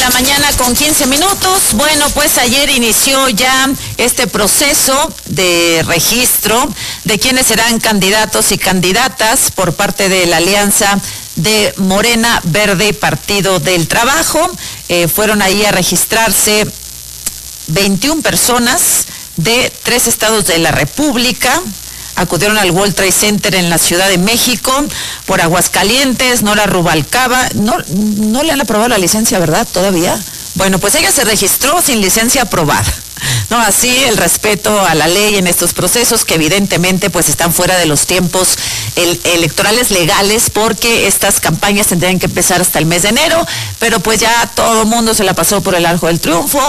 la mañana con 15 minutos. Bueno, pues ayer inició ya este proceso de registro de quienes serán candidatos y candidatas por parte de la alianza de Morena, Verde y Partido del Trabajo. Fueron ahí a registrarse 21 personas de 3 estados de la República. Acudieron al World Trade Center en la Ciudad de México, por Aguascalientes, Nora Rubalcaba. No le han aprobado la licencia, ¿verdad? ¿Todavía? Bueno, pues ella se registró sin licencia aprobada. No, así el respeto a la ley en estos procesos que evidentemente pues están fuera de los tiempos electorales legales, porque estas campañas tendrían que empezar hasta el mes de enero, pero pues ya todo el mundo se la pasó por el arco del triunfo.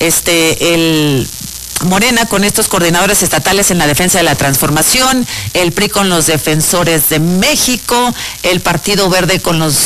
Morena con estos coordinadores estatales en la defensa de la transformación, el PRI con los defensores de México, el Partido Verde con los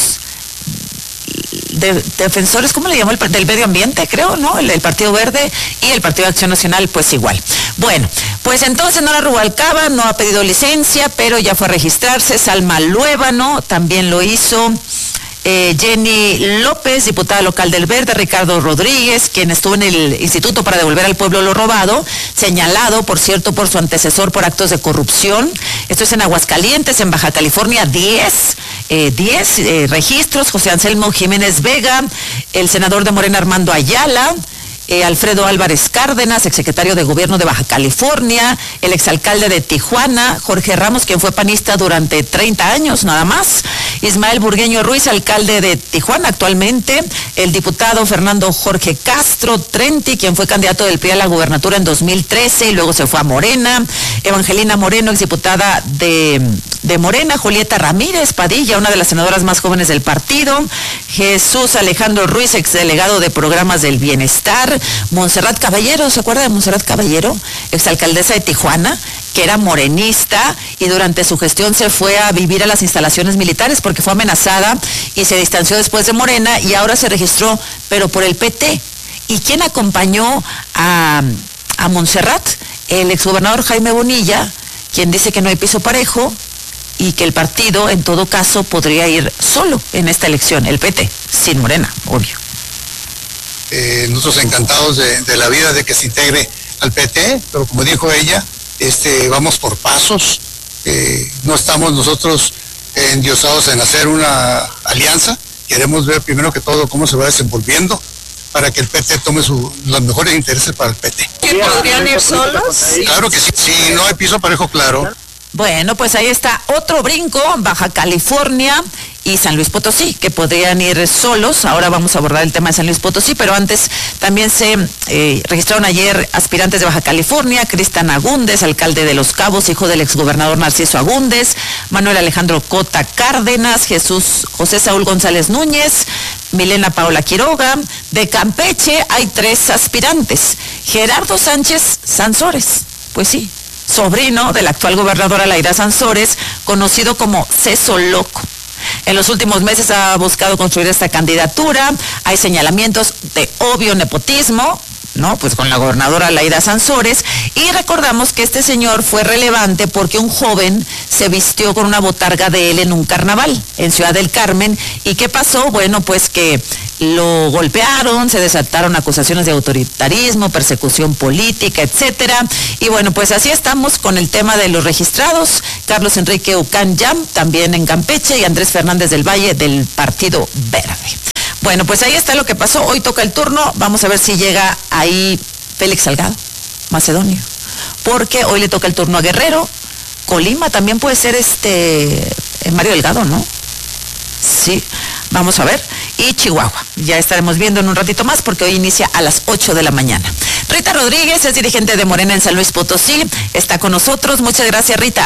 defensores, ¿cómo le llamó? Del medio ambiente, creo, ¿no? El Partido Verde, y el Partido de Acción Nacional, pues igual. Bueno, pues entonces Nora Rubalcaba no ha pedido licencia, pero ya fue a registrarse. Salma Luébano también lo hizo. Jenny López, diputada local del Verde, Ricardo Rodríguez, quien estuvo en el Instituto para Devolver al Pueblo lo Robado, señalado, por cierto, por su antecesor por actos de corrupción. Esto es en Aguascalientes, en Baja California, 10 registros. José Anselmo Jiménez Vega, el senador de Morena Armando Ayala, Alfredo Álvarez Cárdenas, exsecretario de Gobierno de Baja California, el exalcalde de Tijuana, Jorge Ramos, quien fue panista durante 30 años nada más, Ismael Burgueño Ruiz, alcalde de Tijuana actualmente, el diputado Fernando Jorge Castro Trenti, quien fue candidato del PRI a la gubernatura en 2013 y luego se fue a Morena, Evangelina Moreno, exdiputada de Morena, Julieta Ramírez Padilla, una de las senadoras más jóvenes del partido, Jesús Alejandro Ruiz, exdelegado de Programas del Bienestar, Montserrat Caballero, ¿se acuerda de Montserrat Caballero? Exalcaldesa de Tijuana, que era morenista y durante su gestión se fue a vivir a las instalaciones militares porque fue amenazada y se distanció después de Morena y ahora se registró, pero por el PT. ¿Y quién acompañó a Montserrat? El exgobernador Jaime Bonilla, quien dice que no hay piso parejo y que el partido, en todo caso, podría ir solo en esta elección, el PT, sin Morena, obvio. Nosotros encantados de la vida de que se integre al PT, pero como dijo ella, vamos por pasos. No estamos nosotros endiosados en hacer una alianza. Queremos ver primero que todo cómo se va desenvolviendo para que el PT tome los mejores intereses para el PT. ¿Que podrían ir solos? Claro que sí, si no hay piso parejo, claro. Bueno, pues ahí está otro brinco, Baja California y San Luis Potosí, que podrían ir solos. Ahora vamos a abordar el tema de San Luis Potosí, pero antes también se registraron ayer aspirantes de Baja California: Cristian Agúndez, alcalde de Los Cabos, hijo del exgobernador Narciso Agúndez, Manuel Alejandro Cota Cárdenas, José Saúl González Núñez, Milena Paola Quiroga. De Campeche hay 3 aspirantes: Gerardo Sánchez Sansores, pues sí, sobrino de la actual gobernadora Laida Sansores, conocido como Ceso Loco. En los últimos meses ha buscado construir esta candidatura. Hay señalamientos de obvio nepotismo, ¿no? Pues con la gobernadora Laida Sansores. Y recordamos que este señor fue relevante porque un joven se vistió con una botarga de él en un carnaval en Ciudad del Carmen. ¿Y qué pasó? Bueno, pues que lo golpearon, se desataron acusaciones de autoritarismo, persecución política, etcétera. Y bueno, pues así estamos con el tema de los registrados. Carlos Enrique Ucán Yam, también en Campeche, y Andrés Fernández del Valle, del Partido Verde. Bueno, pues ahí está lo que pasó. Hoy toca el turno. Vamos a ver si llega ahí Félix Salgado, Macedonio, porque hoy le toca el turno a Guerrero. Colima también puede ser Mario Delgado, ¿no? Sí, vamos a ver. Y Chihuahua, ya estaremos viendo en un ratito más porque hoy inicia a las 8 de la mañana. Rita Rodríguez es dirigente de Morena en San Luis Potosí, está con nosotros. Muchas gracias, Rita.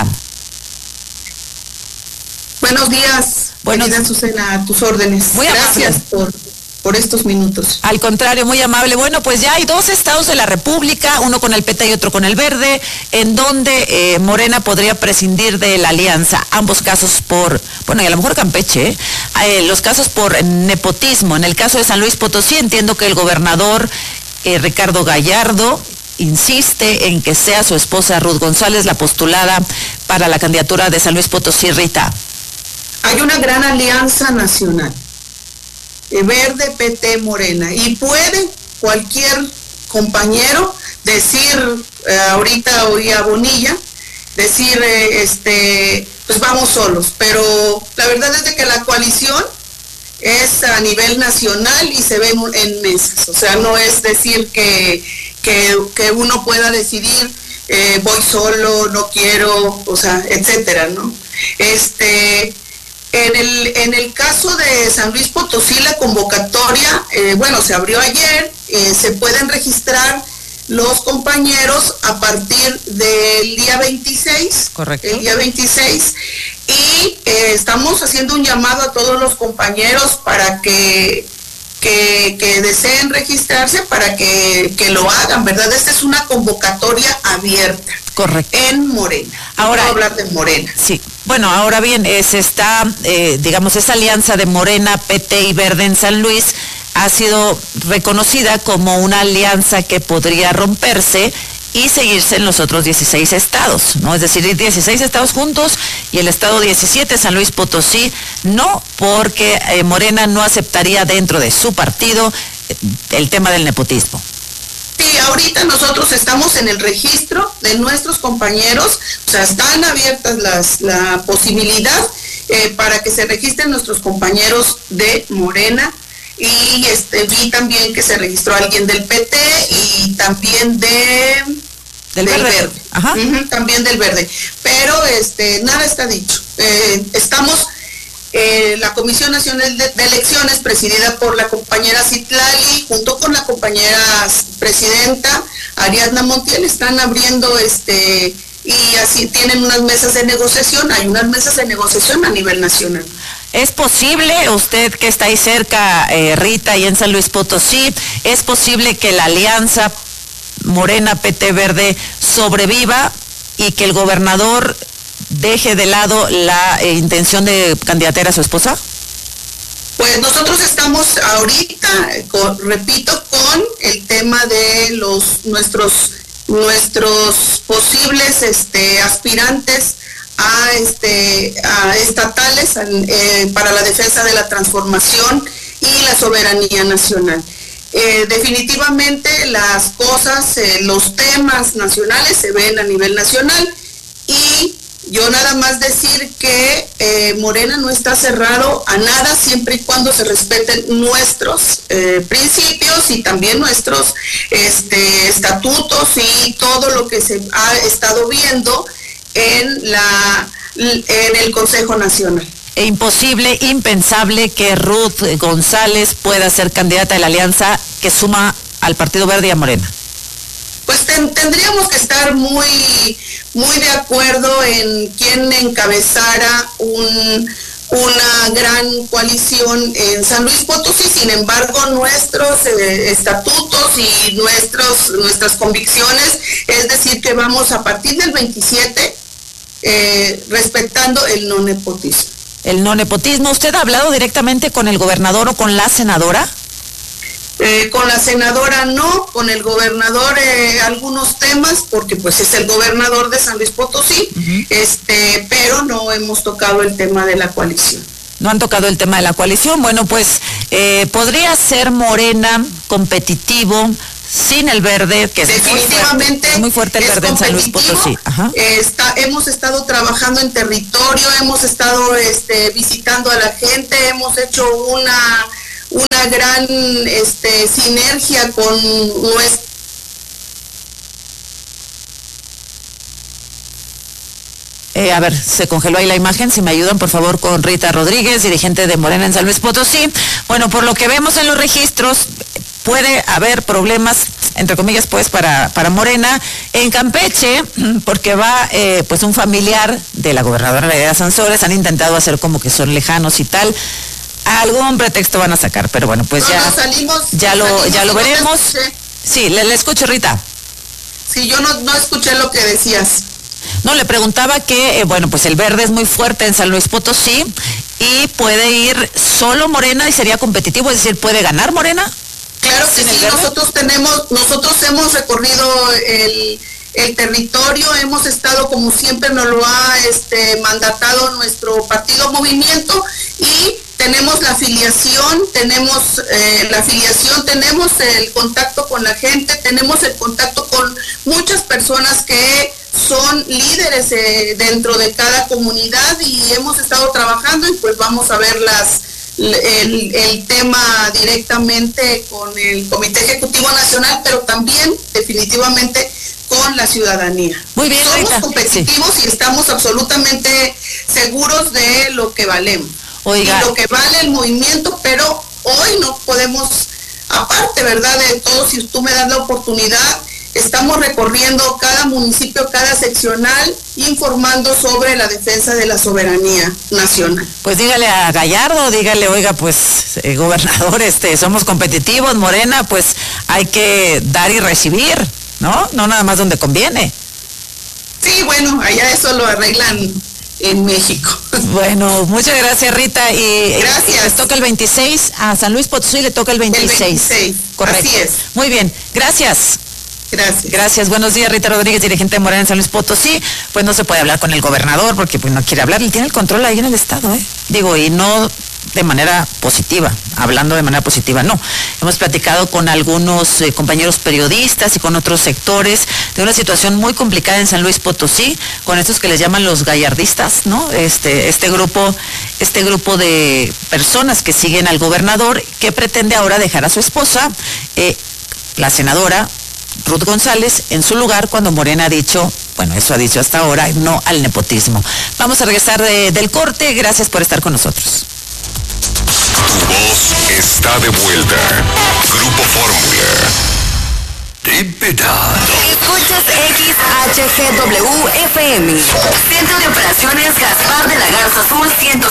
Buenos días, querida Susana, a tus órdenes. Muy gracias por estos minutos. Al contrario, muy amable. Bueno, pues ya hay 2 estados de la República, uno con el PT y otro con el Verde, en donde Morena podría prescindir de la alianza. Ambos casos y a lo mejor Campeche, los casos por nepotismo. En el caso de San Luis Potosí, entiendo que el gobernador Ricardo Gallardo insiste en que sea su esposa Ruth González la postulada para la candidatura de San Luis Potosí. Rita. Hay una gran alianza nacional Verde, PT, Morena. Y puede cualquier compañero decir, ahorita oí a Bonilla, decir, pues vamos solos. Pero la verdad es de que la coalición es a nivel nacional y se ve en mesas. O sea, no es decir que uno pueda decidir, voy solo, no quiero, o sea, etcétera, ¿no? En el caso de San Luis Potosí, la convocatoria, se abrió ayer, se pueden registrar los compañeros a partir del día 26. Correcto. El día 26. Y estamos haciendo un llamado a todos los compañeros para que deseen registrarse, para que lo hagan, ¿verdad? Esta es una convocatoria abierta. Correcto. En Morena. Ahora, vamos a hablar de Morena. Sí. Bueno, ahora bien, esa alianza de Morena, PT y Verde en San Luis ha sido reconocida como una alianza que podría romperse y seguirse en los otros 16 estados, ¿no? Es decir, 16 estados juntos y el estado 17, San Luis Potosí, no, porque Morena no aceptaría dentro de su partido el tema del nepotismo. Sí, ahorita nosotros estamos en el registro de nuestros compañeros, o sea, están abiertas la posibilidad para que se registren nuestros compañeros de Morena, y vi también que se registró alguien del PT y también del Verde. Ajá. También del Verde, pero nada está dicho. Estamos la Comisión Nacional de Elecciones, presidida por la compañera Citlali, junto con la compañera presidenta Ariadna Montiel, están abriendo y así tienen unas mesas de negociación. Hay unas mesas de negociación a nivel nacional. ¿Es posible, usted que está ahí cerca, Rita, y en San Luis Potosí, es posible que la alianza Morena, PT, Verde sobreviva y que el gobernador deje de lado la intención de candidatear a su esposa? Pues nosotros estamos ahorita, repito, con el tema de nuestros posibles aspirantes a estatales para la defensa de la transformación y la soberanía nacional. Definitivamente las cosas, los temas nacionales se ven a nivel nacional, y yo nada más decir que Morena no está cerrado a nada, siempre y cuando se respeten nuestros principios y también nuestros estatutos y todo lo que se ha estado viendo en el Consejo Nacional. Imposible, impensable que Ruth González pueda ser candidata de la alianza que suma al Partido Verde y a Morena. Pues tendríamos que estar muy de acuerdo en quién encabezara una gran coalición en San Luis Potosí. Sin embargo, nuestros estatutos y nuestras convicciones, es decir, que vamos a partir del 27 respetando el no nepotismo. El no nepotismo. ¿Usted ha hablado directamente con el gobernador o con la senadora? Con la senadora no, con el gobernador algunos temas, porque pues es el gobernador de San Luis Potosí, pero no hemos tocado el tema de la coalición. No han tocado el tema de la coalición. Bueno, pues podría ser Morena competitivo sin el Verde, que definitivamente es muy fuerte el Verde en San Luis Potosí. Ajá. Hemos estado trabajando en territorio, hemos estado visitando a la gente, hemos hecho una gran sinergia con nuestra... A ver, se congeló ahí la imagen, si me ayudan por favor con Rita Rodríguez, dirigente de Morena en San Luis Potosí. Bueno, por lo que vemos en los registros, puede haber problemas, entre comillas, pues, para Morena en Campeche, porque va pues un familiar de la gobernadora Nerea Sansores. Han intentado hacer como que son lejanos y tal. Algún pretexto van a sacar, pero bueno, pues ya lo veremos. Sí, le escucho, Rita. Sí, yo no escuché lo que decías. No, le preguntaba que, pues el Verde es muy fuerte en San Luis Potosí y puede ir solo Morena y sería competitivo, es decir, ¿puede ganar Morena? Claro que sí, nosotros hemos recorrido el territorio, hemos estado como siempre nos lo ha mandatado nuestro partido Movimiento, y tenemos la afiliación, tenemos el contacto con la gente, tenemos el contacto con muchas personas que son líderes dentro de cada comunidad y hemos estado trabajando y pues vamos a ver el tema directamente con el Comité Ejecutivo Nacional, pero también definitivamente con la ciudadanía. Muy bien, somos Rita, competitivos sí. Y estamos absolutamente seguros de lo que valemos. Oiga. Y lo que vale el movimiento, pero hoy no podemos, aparte, ¿verdad? De todo, si tú me das la oportunidad, estamos recorriendo cada municipio, cada seccional, informando sobre la defensa de la soberanía nacional. Pues dígale a Gallardo, dígale, oiga, pues, gobernador, somos competitivos, Morena, pues hay que dar y recibir, ¿no? No nada más donde conviene. Sí, bueno, allá eso lo arreglan en México. Bueno, muchas gracias, Rita. Gracias. Y les toca el 26, a San Luis Potosí le toca el 26. El 26, correcto. Así es. Muy bien, gracias. Gracias. Gracias. Buenos días, Rita Rodríguez, dirigente de Morena en San Luis Potosí. Pues no se puede hablar con el gobernador porque pues no quiere hablar, él tiene el control ahí en el estado, Digo, y no de manera positiva, hablando de manera positiva, no. Hemos platicado con algunos compañeros periodistas y con otros sectores de una situación muy complicada en San Luis Potosí, con estos que les llaman los gallardistas, ¿no? Este grupo de personas que siguen al gobernador, que pretende ahora dejar a su esposa, la senadora Ruth González, en su lugar, cuando Morena ha dicho, bueno, eso ha dicho hasta ahora, no al nepotismo. Vamos a regresar del corte. Gracias por estar con nosotros. Tu voz está de vuelta. Grupo Fórmula. Escuchas XHGW FM. Centro de Operaciones Gaspar de la Garza Azul 105.